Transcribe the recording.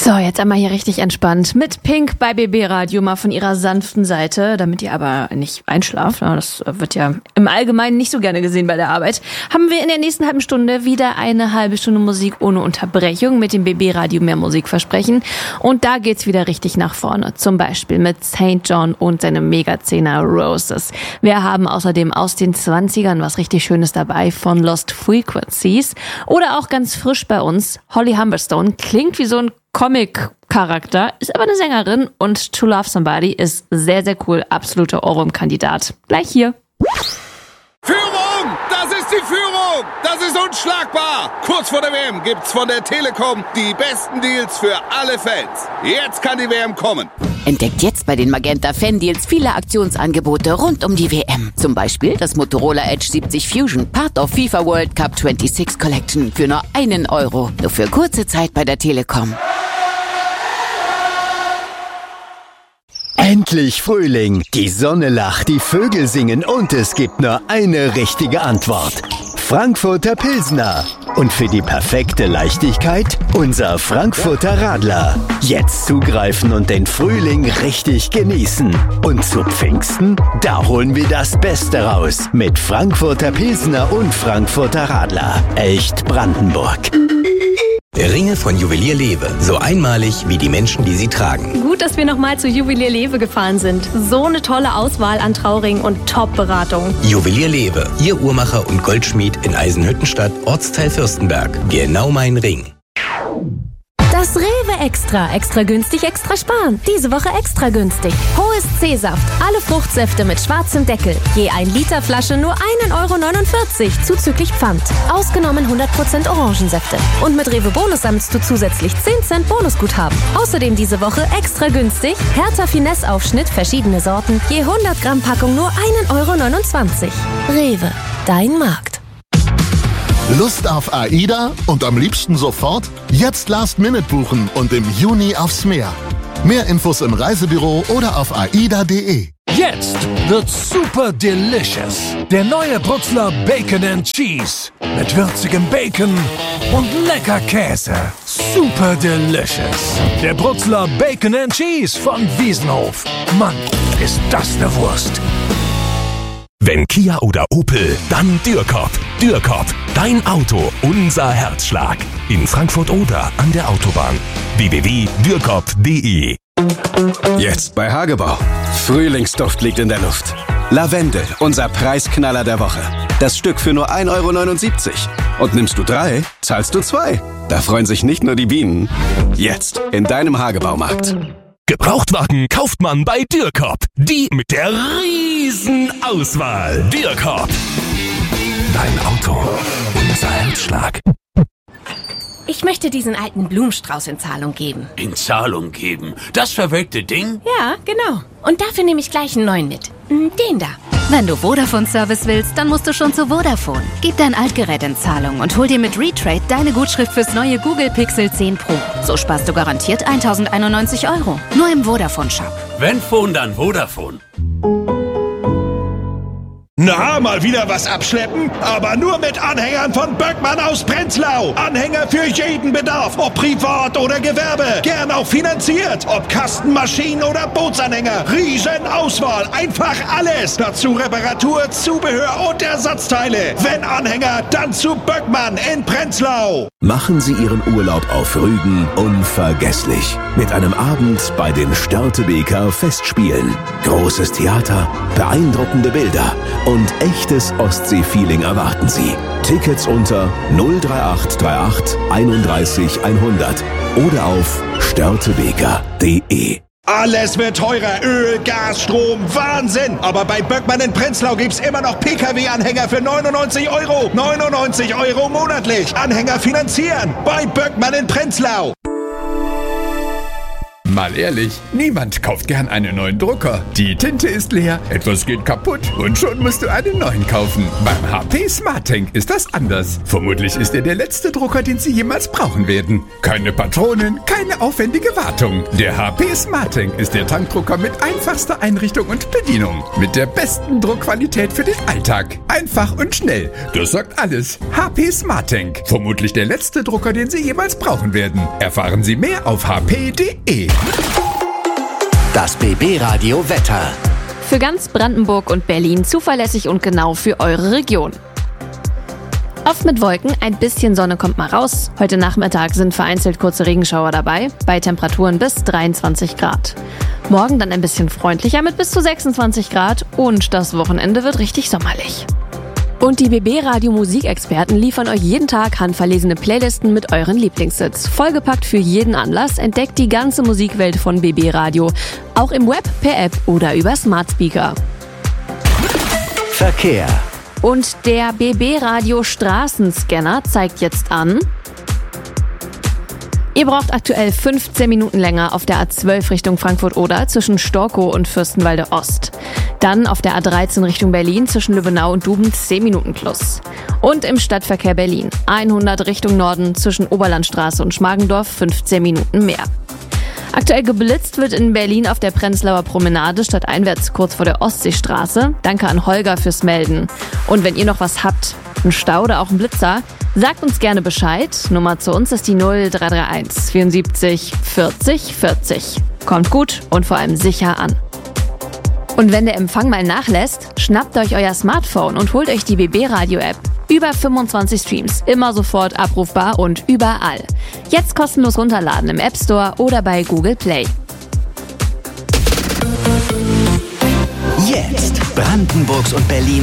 So, jetzt einmal hier richtig entspannt mit Pink bei BB Radio, mal von ihrer sanften Seite, damit ihr aber nicht einschlaft. Das wird ja im Allgemeinen nicht so gerne gesehen bei der Arbeit. Haben wir in der nächsten halben Stunde wieder eine halbe Stunde Musik ohne Unterbrechung mit dem BB Radio mehr Musikversprechen. Und da geht's wieder richtig nach vorne. Zum Beispiel mit St. John und seinem Megazehner Roses. Wir haben außerdem aus den 20ern was richtig Schönes dabei von Lost Frequencies. Oder auch ganz frisch bei uns, Holly Humberstone, klingt wie so ein Comic-Charakter, ist aber eine Sängerin und To Love Somebody ist sehr, sehr cool. Absoluter Ohrwurm-Kandidat. Gleich hier. Führung! Das ist die Führung! Das ist unschlagbar! Kurz vor der WM gibt's von der Telekom die besten Deals für alle Fans. Jetzt kann die WM kommen. Entdeckt jetzt bei den Magenta Fan-Deals viele Aktionsangebote rund um die WM. Zum Beispiel das Motorola Edge 70 Fusion, Part of FIFA World Cup 26 Collection für nur €1. Nur für kurze Zeit bei der Telekom. Endlich Frühling. Die Sonne lacht, die Vögel singen und es gibt nur eine richtige Antwort. Frankfurter Pilsner. Und für die perfekte Leichtigkeit unser Frankfurter Radler. Jetzt zugreifen und den Frühling richtig genießen. Und zu Pfingsten, da holen wir das Beste raus. Mit Frankfurter Pilsner und Frankfurter Radler. Echt Brandenburg. Ringe von Juwelier Lewe. So einmalig wie die Menschen, die sie tragen. Gut, dass wir nochmal zu Juwelier Lewe gefahren sind. So eine tolle Auswahl an Trauringen und Top-Beratung. Juwelier Lewe. Ihr Uhrmacher und Goldschmied in Eisenhüttenstadt, Ortsteil Fürstenberg. Genau mein Ring. Das Rewe Extra. Extra günstig, extra sparen. Diese Woche extra günstig. Hohes C-Saft. Alle Fruchtsäfte mit schwarzem Deckel. Je 1 Liter Flasche nur €1,49 zuzüglich Pfand. Ausgenommen 100% Orangensäfte. Und mit Rewe Bonus sammelst du zusätzlich 10 Cent Bonusguthaben. Außerdem diese Woche extra günstig. Hertha Finesse Aufschnitt, verschiedene Sorten. Je 100 Gramm Packung nur €1,29. Rewe. Dein Markt. Lust auf AIDA und am liebsten sofort? Jetzt Last-Minute buchen und im Juni aufs Meer. Mehr Infos im Reisebüro oder auf aida.de. Jetzt wird's super delicious. Der neue Brutzler Bacon and Cheese. Mit würzigem Bacon und lecker Käse. Super delicious. Der Brutzler Bacon and Cheese von Wiesenhof. Mann, ist das eine Wurst. Wenn Kia oder Opel, dann Dürkop. Dürkop, dein Auto, unser Herzschlag. In Frankfurt oder an der Autobahn. www.dürkop.de. Jetzt bei Hagebau. Frühlingsduft liegt in der Luft. Lavendel, unser Preisknaller der Woche. Das Stück für nur €1,79. Und nimmst du 3, zahlst du 2. Da freuen sich nicht nur die Bienen. Jetzt in deinem Hagebaumarkt. Gebrauchtwagen kauft man bei Dürkop. Die mit der riesen Auswahl. Dürkop. Dein Auto, unser Herzschlag. Ich möchte diesen alten Blumenstrauß in Zahlung geben. In Zahlung geben? Das verwelkte Ding? Ja, genau. Und dafür nehme ich gleich einen neuen mit. Den da. Wenn du Vodafone-Service willst, dann musst du schon zu Vodafone. Gib dein Altgerät in Zahlung und hol dir mit Retrade deine Gutschrift fürs neue Google Pixel 10 Pro. So sparst du garantiert €1.091. Nur im Vodafone-Shop. Wenn Phone, dann Vodafone. Na, mal wieder was abschleppen? Aber nur mit Anhängern von Böckmann aus Prenzlau. Anhänger für jeden Bedarf, ob privat oder Gewerbe. Gern auch finanziert. Ob Kastenmaschinen oder Bootsanhänger. Riesenauswahl, einfach alles. Dazu Reparatur, Zubehör und Ersatzteile. Wenn Anhänger, dann zu Böckmann in Prenzlau. Machen Sie Ihren Urlaub auf Rügen unvergesslich. Mit einem Abend bei den Störtebeker Festspielen. Großes Theater, beeindruckende Bilder und echtes Ostsee-Feeling erwarten Sie. Tickets unter 03838 31 100 oder auf störtebeker.de. Alles wird teurer. Öl, Gas, Strom, Wahnsinn. Aber bei Böckmann in Prenzlau gibt's immer noch Pkw-Anhänger für €99. 99 € monatlich. Anhänger finanzieren. Bei Böckmann in Prenzlau. Mal ehrlich, niemand kauft gern einen neuen Drucker. Die Tinte ist leer, etwas geht kaputt und schon musst du einen neuen kaufen. Beim HP SmartTank ist das anders. Vermutlich ist er der letzte Drucker, den Sie jemals brauchen werden. Keine Patronen, keine aufwendige Wartung. Der HP SmartTank ist der Tankdrucker mit einfachster Einrichtung und Bedienung. Mit der besten Druckqualität für den Alltag. Einfach und schnell. Das sagt alles. HP SmartTank. Vermutlich der letzte Drucker, den Sie jemals brauchen werden. Erfahren Sie mehr auf hp.de. Das BB Radio Wetter. Für ganz Brandenburg und Berlin zuverlässig und genau für eure Region. Oft mit Wolken, ein bisschen Sonne kommt mal raus. Heute Nachmittag sind vereinzelt kurze Regenschauer dabei, bei Temperaturen bis 23 Grad. Morgen dann ein bisschen freundlicher mit bis zu 26 Grad und das Wochenende wird richtig sommerlich. Und die BB Radio Musikexperten liefern euch jeden Tag handverlesene Playlisten mit euren Lieblingshits. Vollgepackt für jeden Anlass, entdeckt die ganze Musikwelt von BB Radio. Auch im Web, per App oder über Smart Speaker. Verkehr. Und der BB Radio Straßenscanner zeigt jetzt an: Ihr braucht aktuell 15 Minuten länger auf der A12 Richtung Frankfurt-Oder zwischen Storkow und Fürstenwalde Ost. Dann auf der A13 Richtung Berlin zwischen Lübbenau und Duben 10 Minuten plus. Und im Stadtverkehr Berlin 100 Richtung Norden zwischen Oberlandstraße und Schmargendorf 15 Minuten mehr. Aktuell geblitzt wird in Berlin auf der Prenzlauer Promenade stadteinwärts kurz vor der Ostseestraße. Danke an Holger fürs Melden. Und wenn ihr noch was habt, einen Stau oder auch einen Blitzer, sagt uns gerne Bescheid. Nummer zu uns ist die 0331 74 40 40. Kommt gut und vor allem sicher an. Und wenn der Empfang mal nachlässt, schnappt euch euer Smartphone und holt euch die BB Radio App. Über 25 Streams, immer sofort abrufbar und überall. Jetzt kostenlos runterladen im App Store oder bei Google Play. Jetzt Brandenburgs und Berlin